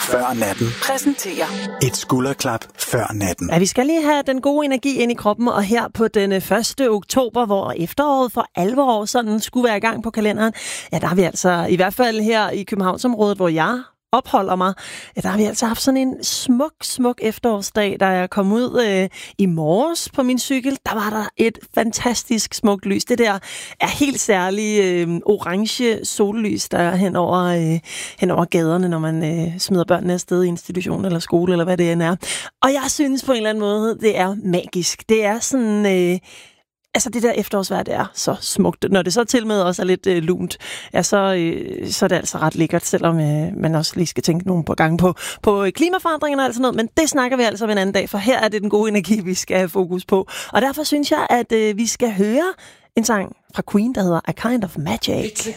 før natten. Præsenterer Et skulderklap før natten. Ja, vi skal lige have den gode energi ind i kroppen, og her på den 1. oktober, hvor efteråret for alvor sådan skulle være i gang på kalenderen, ja, der har vi altså, i hvert fald her i Københavnsområdet, hvor jeg opholder mig, ja, der har vi altså haft sådan en smuk efterårsdag, da jeg kom ud i morges på min cykel. Der var der et fantastisk smukt lys. Det der er helt særligt orange sollys, der er hen over gaderne, når man smider børnene afsted i institution eller skole, eller hvad det end er. Og jeg synes på en eller anden måde, det er magisk. Det er sådan... Altså det der efterårsvejr, det er så smukt. Når det så til med også er lidt lunt, ja, så er det altså ret lækkert, selvom man også lige skal tænke nogle par gange på klimaforandringerne og alt sådan noget. Men det snakker vi altså om en anden dag, for her er det den gode energi, vi skal have fokus på. Og derfor synes jeg, at vi skal høre en sang fra Queen, der hedder A Kind of Magic. It's a